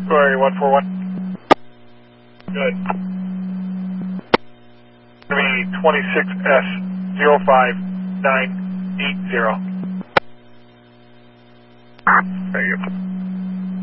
Square 141. Good. It's going to be 26S05980. Thank you.